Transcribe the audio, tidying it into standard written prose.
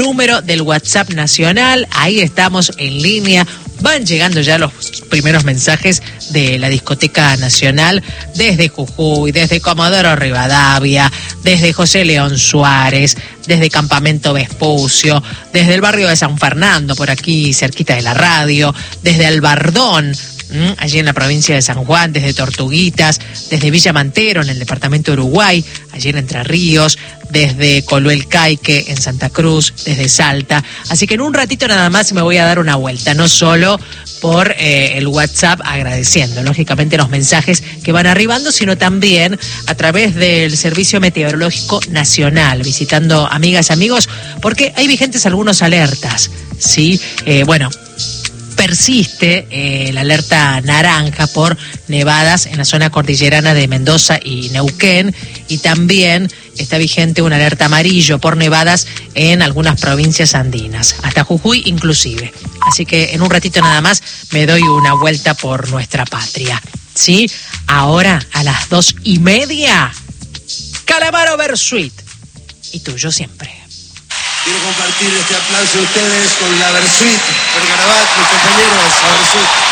número del WhatsApp nacional. Ahí estamos en línea. Van llegando ya los primeros mensajes de la discoteca nacional desde Jujuy, desde Comodoro Rivadavia, desde José León Suárez, desde Campamento Vespucio, desde el barrio de San Fernando, por aquí cerquita de la radio, desde Albardón, allí en la provincia de San Juan, desde Tortuguitas, desde Villa Mantero, en el departamento de Uruguay, allí en Entre Ríos, desde Coluel Caique, en Santa Cruz, desde Salta. Así que en un ratito nada más me voy a dar una vuelta, no solo por el WhatsApp agradeciendo, lógicamente, los mensajes que van arribando, sino también a través del Servicio Meteorológico Nacional, visitando amigas, amigos, porque hay vigentes algunos alertas, ¿sí? Persiste la alerta naranja por nevadas en la zona cordillerana de Mendoza y Neuquén, y también está vigente una alerta amarillo por nevadas en algunas provincias andinas, hasta Jujuy inclusive. Así que en un ratito nada más me doy una vuelta por nuestra patria, ¿sí? Ahora a las 2:30, Calamaro Versuit, y tuyo siempre. Quiero compartir este aplauso de ustedes con la Versuit, Bergarabat, mis compañeros, la Versuit.